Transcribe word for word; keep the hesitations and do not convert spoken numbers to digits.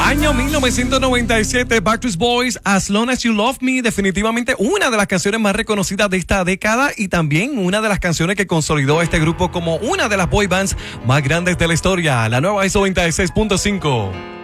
Año mil novecientos noventa y siete, Backstreet Boys, As Long As You Love Me, definitivamente una de las canciones más reconocidas de esta década y también una de las canciones que consolidó a este grupo como una de las boy bands más grandes de la historia. La nueva es noventa y seis punto cinco.